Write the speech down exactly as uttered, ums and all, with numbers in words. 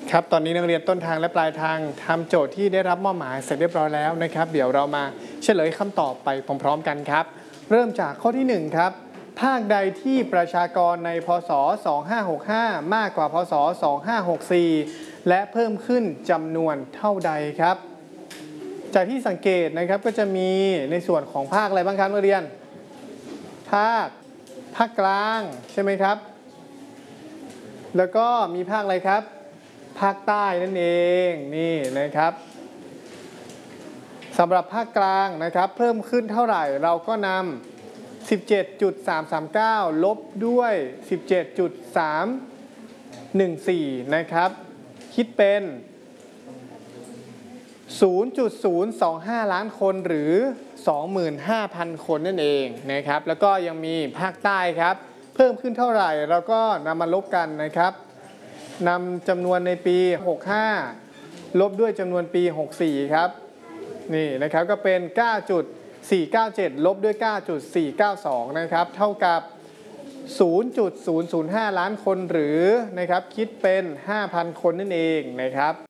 ครับตอนนี้นักเรียนต้นทางและปลายทางทำโจทย์ที่ได้รับมอบหมายเสร็จเรียบร้อยแล้วนะครับเดี๋ยวเรามาเฉลยคำตอบไปพร้อมๆกันครับเริ่มจากข้อที่หนึ่งครับภาคใดที่ประชากรในพศสองห้าหกห้ามากกว่าพศสองห้าหกสี่และเพิ่มขึ้นจำนวนเท่าใดครับจากที่สังเกตนะครับก็จะมีในส่วนของภาคอะไรบ้างครับนักเรียนภาคภาคกลางใช่ไหมครับแล้วก็มีภาคอะไรครับภาคใต้นั่นเองนี่นะครับสำหรับภาคกลางนะครับเพิ่มขึ้นเท่าไหร่เราก็นำ สิบเจ็ดจุดสามสามเก้า ลบด้วย สิบเจ็ดจุดสามหนึ่งสี่ นะครับคิดเป็น ศูนย์จุดศูนย์สองห้า ล้านคนหรือ สองหมื่นห้าพัน คนนั่นเองนะครับแล้วก็ยังมีภาคใต้ครับเพิ่มขึ้นเท่าไหร่เราก็นำมาลบกันนะครับนำจำนวนในปีหกสิบห้าลบด้วยจำนวนปีหกสิบสี่ครับนี่นะครับก็เป็น เก้าจุดสี่เก้าเจ็ด ลบด้วย เก้าจุดสี่เก้าสอง นะครับเท่ากับ ศูนย์จุดศูนย์ศูนย์ห้า ล้านคนหรือนะครับคิดเป็น ห้าพัน คนนั่นเองนะครับ